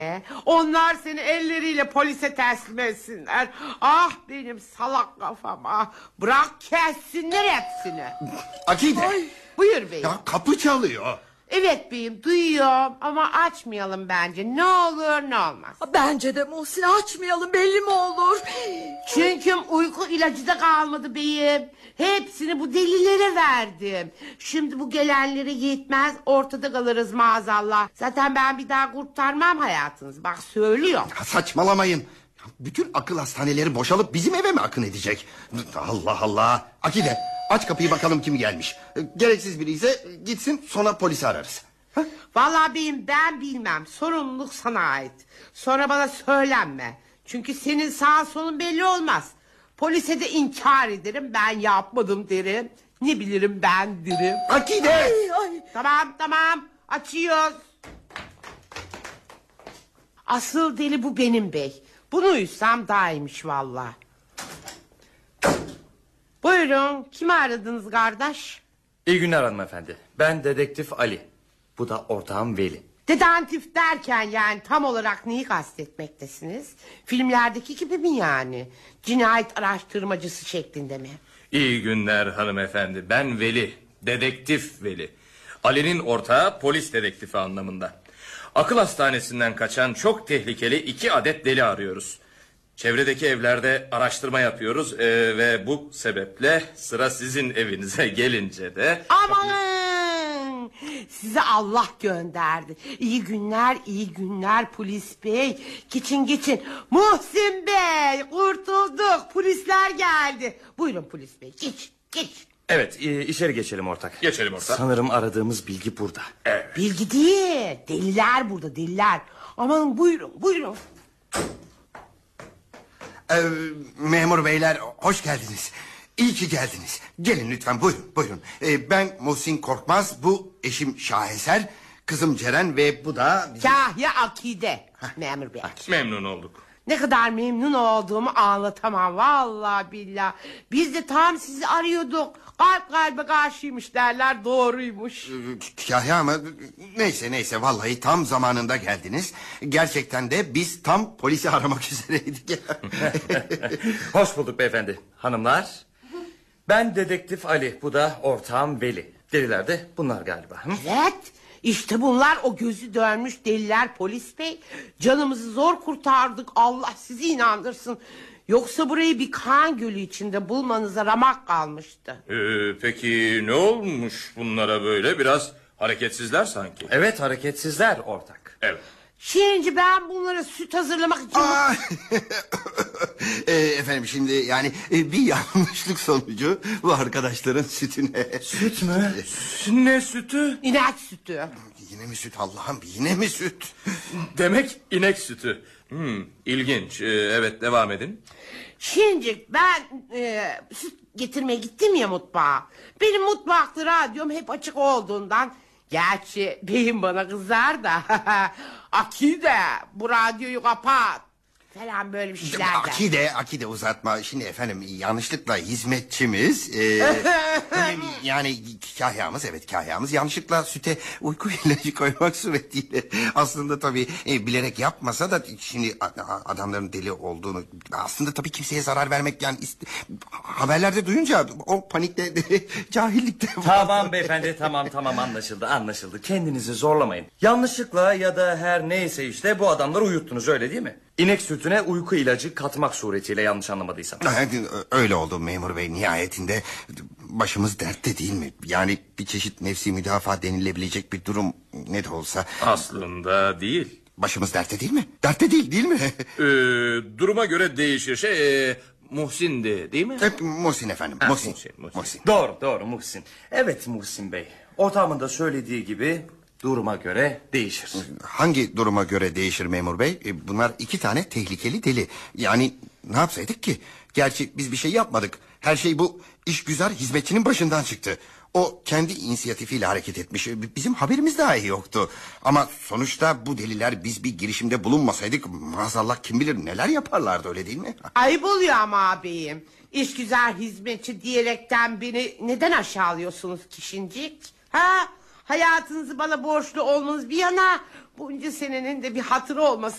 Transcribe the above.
Onlar seni elleriyle polise teslim etsinler. Ah benim salak kafam ah. Bırak kessinler hepsini. Akide. Ay, buyur beyim. Ya kapı çalıyor. Evet beyim duyuyorum ama açmayalım bence. Ne olur ne olmaz. Bence de Muhsin, açmayalım, belli mi olur? Çünkü uyku ilacı da kalmadı beyim. Hepsini bu delilere verdim. Şimdi bu gelenlere yetmez, ortada kalırız maazallah. Zaten ben bir daha kurtarmam hayatınızı. Bak söylüyorum. Ya saçmalamayın. Bütün akıl hastaneleri boşalıp bizim eve mi akın edecek? Allah Allah. Akide, aç kapıyı bakalım kim gelmiş. Gereksiz biri ise gitsin, sonra polisi ararız. Ha? Vallahi beyim ben bilmem. Sorumluluk sana ait. Sonra bana söylenme. Çünkü senin sağ solun belli olmaz. Polise de inkar ederim, ben yapmadım derim. Ne bilirim ben derim. Akide! Ay. Tamam açıyoruz. Asıl deli bu benim bey. Bunu uysam daha iyiymiş valla. Buyurun, kimi aradınız kardeş? İyi günler hanımefendi. Ben dedektif Ali. Bu da ortağım Veli. Dedektif derken yani tam olarak neyi kastetmektesiniz? Filmlerdeki gibi mi yani? Cinayet araştırmacısı şeklinde mi? İyi günler hanımefendi. Ben Veli. Dedektif Veli. Ali'nin ortağı polis dedektifi anlamında. Akıl hastanesinden kaçan çok tehlikeli 2 adet deli arıyoruz. Çevredeki evlerde araştırma yapıyoruz ve bu sebeple sıra sizin evinize gelince de... Amanın! Size Allah gönderdi. İyi günler polis bey. Geçin. Muhsin Bey, kurtulduk. Polisler geldi. Buyurun polis bey, geç. Evet, içeri geçelim ortak. Geçelim ortak. Sanırım aradığımız bilgi burada. Evet. Bilgi değil, deliler burada, deliler. Amanın buyurun. Memur beyler, hoş geldiniz. İyi ki geldiniz. Gelin lütfen, buyurun. Ben Muhsin Korkmaz, bu eşim Şaheser, kızım Ceren ve bu da... Kahya Akide, memur bey. Memnun olduk. Ne kadar memnun olduğumu anlatamam vallahi billah. Biz de tam sizi arıyorduk. Kalp kalbe karşıymış derler, doğruymuş. Kahya ama neyse vallahi tam zamanında geldiniz. Gerçekten de biz tam polisi aramak üzereydik. Hoş bulduk beyefendi. Hanımlar, ben dedektif Ali. Bu da ortağım Veli. Deliler de bunlar galiba. Hı? Evet, işte bunlar o gözü dönmüş deliler polis bey. Canımızı zor kurtardık, Allah sizi inandırsın. Yoksa burayı bir kan gölü içinde bulmanıza ramak kalmıştı. Peki ne olmuş bunlara böyle? Biraz hareketsizler sanki. Evet, hareketsizler ortak. Evet. Şimdi ben bunlara süt hazırlamak için... Efendim şimdi yani bir yanlışlık sonucu bu arkadaşların sütüne... Süt mü? Ne sütü? İnek sütü. Yine mi süt Allah'ım, yine mi süt? Demek inek sütü. İlginç. Evet, devam edin. Şimdi ben süt getirmeye gittim ya mutfağa. Benim mutfakta radyom hep açık olduğundan... Gerçi beyim bana kızar da... Akide bu radyoyu kapat falan böyle bir şeyler der. Akide uzatma. Şimdi efendim yanlışlıkla hizmetçimiz... yani kahyamız yanlışlıkla süte uyku ilacı koymak suretiyle... Aslında tabii bilerek yapmasa da... Şimdi adamların deli olduğunu... Aslında tabii kimseye zarar vermek yani... Haberlerde duyunca o panikte... Cahillikte... Tamam beyefendi, tamam anlaşıldı. Kendinizi zorlamayın. Yanlışlıkla ya da her neyse işte bu adamları uyuttunuz, öyle değil mi? İnek sütüne uyku ilacı katmak suretiyle, yanlış anlamadıysam. Öyle oldu memur bey, nihayetinde başımız dertte değil mi? Yani bir çeşit nefsi müdafaa denilebilecek bir durum ne de olsa. Aslında değil. Başımız dertte değil mi? Dertte değil mi? Duruma göre değişir. Muhsin'di değil mi? Hep Muhsin efendim. Muhsin. Doğru Muhsin. Evet Muhsin Bey. Ortağımın da söylediği gibi duruma göre değişir. Hangi duruma göre değişir memur bey? Bunlar 2 tane tehlikeli deli. Yani ne yapsaydık ki? Gerçi biz bir şey yapmadık. Her şey bu işgüzar hizmetçinin başından çıktı. O kendi inisiyatifiyle hareket etmiş. Bizim haberimiz dahi yoktu. Ama sonuçta bu deliler biz bir girişimde bulunmasaydık... maazallah kim bilir neler yaparlardı, öyle değil mi? Ayıp oluyor ama ağabeyim. İşgüzar hizmetçi diyerekten beni neden aşağılıyorsunuz kişincik? Ha? Hayatınızı bana borçlu olmanız bir yana... bunca senenin de bir hatırı olması